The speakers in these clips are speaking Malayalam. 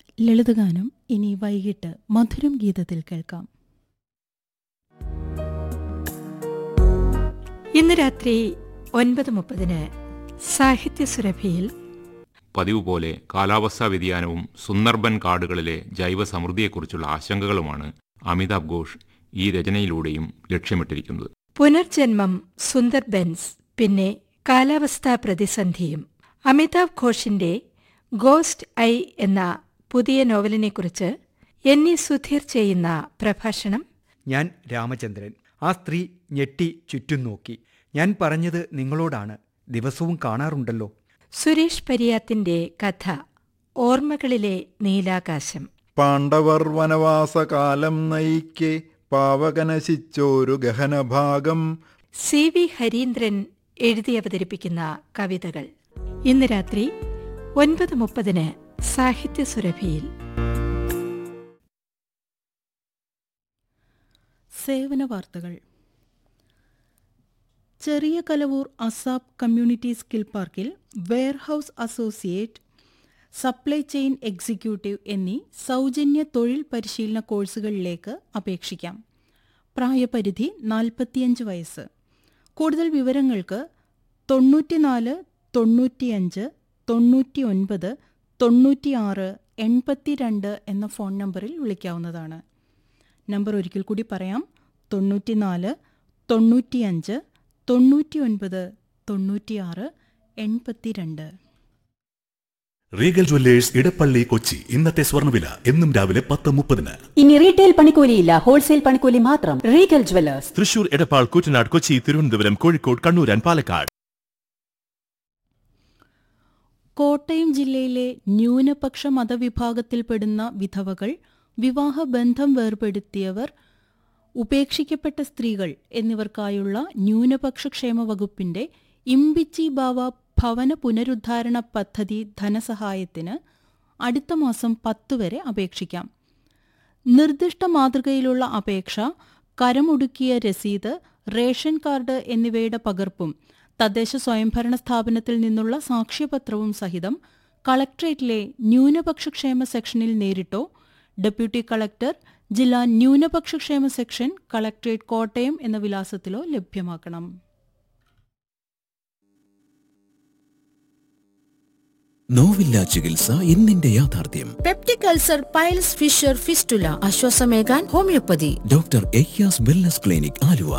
ലളിതഗാനം ഇനി വൈകിട്ട് മധുരം ഗീതത്തിൽ കേൾക്കാം. ഇന്ന് രാത്രി 9:30 സാഹിത്യസുരഭിയിൽ പതിവ് പോലെ കാലാവസ്ഥാ വ്യതിയാനവും സുന്ദർബൻ കാടുകളിലെ ജൈവസമൃദ്ധിയെക്കുറിച്ചുള്ള ആശങ്കകളുമാണ് അമിതാഭ് ഘോഷ് ഈ രചനയിലൂടെയും ലക്ഷ്യമിട്ടിരിക്കുന്നത്. പുനർജന്മം, സുന്ദർബൻസ്, പിന്നെ കാലാവസ്ഥാ പ്രതിസന്ധിയും. അമിതാഭ് ഘോഷിന്റെ ഗോസ്റ്റ് ഐ എന്ന പുതിയ നോവലിനെക്കുറിച്ച് NE സുധീർ ചെയ്യുന്ന പ്രഭാഷണം. ഞാൻ രാമചന്ദ്രൻ. ആ സ്ത്രീ ഞെട്ടി ചുറ്റും നോക്കി. ഞാൻ പറഞ്ഞത് നിങ്ങളോടാണ്, ദിവസവും കാണാറുണ്ടല്ലോ. സുരേഷ് പരിയാത്തിന്റെ കഥ ഓർമ്മകളിലെ നീലാകാശം. പാണ്ഡവർ വനവാസകാലം നയിക്കെ പാവകനശിച്ചോരു ഗഹനഭാഗം. CV ഹരീന്ദ്രൻ എഴുതി അവതരിപ്പിക്കുന്ന കവിതകൾ. ഇന്ന് രാത്രി 9:30 സാഹിത്യസുരഭിയിൽ. സേവന വാർത്തകൾ. ചെറിയ കലവൂർ അസാപ് കമ്മ്യൂണിറ്റി സ്കിൽ പാർക്കിൽ warehouse associate, supply chain executive എന്നീ സൗജന്യ തൊഴിൽ പരിശീലന കോഴ്സുകളിലേക്ക് അപേക്ഷിക്കാം. പ്രായപരിധി 45 വയസ്സ്. കൂടുതൽ വിവരങ്ങൾക്ക് 94 95 99 96 82 എന്ന ഫോൺ നമ്പറിൽ വിളിക്കാവുന്നതാണ്. നമ്പർ ഒരിക്കൽ കൂടി പറയാം: 94 95 99 96 82. Regal Jewellers Edappally Kochi. ഇന്നത്തെ സ്വർണ്ണവില എന്നും രാവിലെ 10:30. ഇനി റീറ്റെയിൽ പണിക്കൂലിയില്ല, ഹോൾസെയിൽ പണിക്കൂലി മാത്രം. Regal Jewellers, Thrissur, Edappal, Koottanad, Kochi, Thiruvananthapuram, Kozhikode, Kannur and Palakkad. Kottayam ജില്ലയിലെ ന്യൂനപക്ഷ മതവിഭാഗത്തിൽപ്പെടുന്ന വിധവകൾ, വിവാഹബന്ധം വേർപെടുത്തിയവർ, ഉപേക്ഷിക്കപ്പെട്ട സ്ത്രീകൾ എന്നിവർക്കായുള്ള ന്യൂനപക്ഷ ക്ഷേമ വകുപ്പിന്റെ ഇമ്പിച്ചി ബാവ ഭവന പുനരുദ്ധാരണ പദ്ധതി ധനസഹായത്തിന് അടുത്ത മാസം 10 വരെ അപേക്ഷിക്കാം. നിർദ്ദിഷ്ട മാതൃകയിലുള്ള അപേക്ഷ, കരമൊടുക്കിയ രസീത്, റേഷൻ കാർഡ് എന്നിവയുടെ പകർപ്പും തദ്ദേശ സ്വയംഭരണ സ്ഥാപനത്തിൽ നിന്നുള്ള സാക്ഷ്യപത്രവും സഹിതം കളക്ട്രേറ്റിലെ ന്യൂനപക്ഷ ക്ഷേമ സെക്ഷനിൽ നേരിട്ടോ, ഡെപ്യൂട്ടി കളക്ടർ, ജില്ലാ ന്യൂനപക്ഷ ക്ഷേമ സെക്ഷൻ, കളക്ട്രേറ്റ് കോട്ടയം എന്ന വിലാസത്തിലോ ലഭ്യമാക്കണം. നോവില്ല ചികിത്സ ഇന്നിന്റെ യാഥാർത്ഥ്യം. Peptic ulcer, piles, Fisher, fistula, ആശ്വാസമേകാൻ homeopathy. Doctor Ayyaz wellness clinic, Aluva.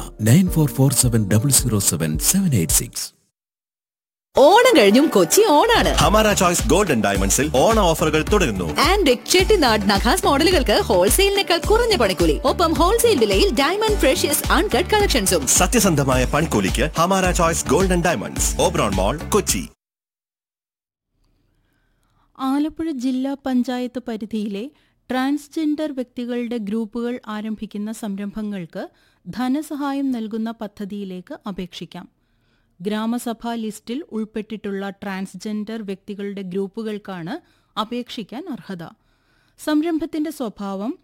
9447007786. Onam കഴിഞ്ഞും കൊച്ചി ഓണാണ്. ഹമാര ചോയ്സ് ഗോൾഡൻ ഡയമണ്ട്സിൽ ഓണ ഓഫറുകൾ തുടരുന്നു. ആൻഡ് ചെട്ടിനാട് നഖാസ് മോഡലുകൾക്ക് ഹോൾസെയിലിനേക്കാൾ കുറഞ്ഞ പണിക്കൂലി. ഒപ്പം ഹോൾസെയിൽ വിലയിൽ ഡയമണ്ട്, പ്രഷ്യസ്, അൺകട്ട് കളക്ഷൻസും. സത്യസന്ധമായ പണിക്കൂലിക്ക് Hamara choice golden diamonds, Oberon മോൾ, കൊച്ചി. ആലപ്പുഴ ജില്ലാ പഞ്ചായത്ത് പരിധിയിലെ ട്രാൻസ്ജെൻഡർ വ്യക്തികളുടെ ഗ്രൂപ്പുകൾ ആരംഭിക്കുന്ന സംരംഭങ്ങൾക്ക് ധനസഹായം നൽകുന്ന പദ്ധതിയിലേക്ക് അപേക്ഷിക്കാം. ഗ്രാമസഭാ ലിസ്റ്റിൽ ഉൾപ്പെട്ടിട്ടുള്ള ട്രാൻസ്ജെൻഡർ വ്യക്തികളുടെ ഗ്രൂപ്പുകൾക്കാണ് അപേക്ഷിക്കാൻ അർഹത. സംരംഭത്തിന്റെ സ്വഭാവം